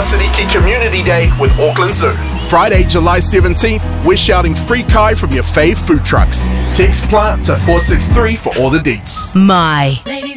Matariki Community Day with Auckland Zoo. Friday, July 17th, we're shouting free kai from your fave food trucks. Text PLANT to 463 for all the deets. My